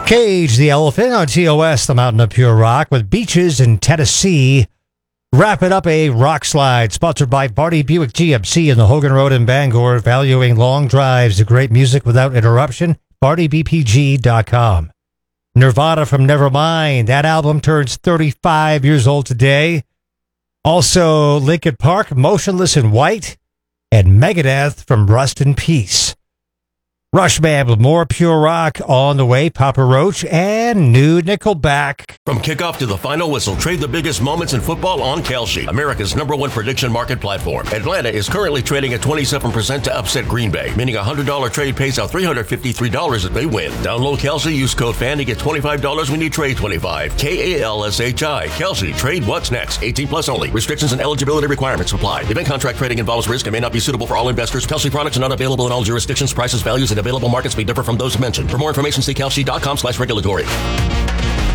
Cage the Elephant on TOS, the Mountain of Pure Rock, with Beaches in Tennessee. Wrapping up a rock slide, sponsored by Barty Buick GMC in the Hogan Road in Bangor, valuing long drives to great music without interruption. BartyBPG.com. Nirvana from Nevermind. That album turns 35 years old today. Also, Linkin Park, Motionless in White, and Megadeth from Rust in Peace. Rushman with more pure rock on the way. Papa Roach and new Nickelback. From kickoff to the final whistle, trade the biggest moments in football on Kalshi, America's #1 prediction market platform. Atlanta is currently trading at 27% to upset Green Bay, meaning a $100 trade pays out $353 if they win. Download Kalshi, use code FAN to get $25 when you trade 25. KALSHI. Kalshi. Trade what's next. 18 plus only. Restrictions and eligibility requirements apply. Event contract trading involves risk and may not be suitable for all investors. Kalshi products are not available in all jurisdictions. Prices, values, and available markets may differ from those mentioned. For more information, see kalshi.com/regulatory.